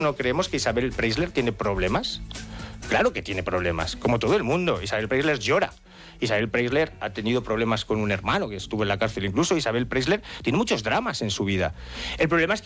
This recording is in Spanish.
¿No creemos que Isabel Preisler tiene problemas? Claro que tiene problemas, como todo el mundo. Isabel Preisler llora. Isabel Preisler ha tenido problemas con un hermano que estuvo en la cárcel incluso. Isabel Preisler tiene muchos dramas en su vida. El problema es que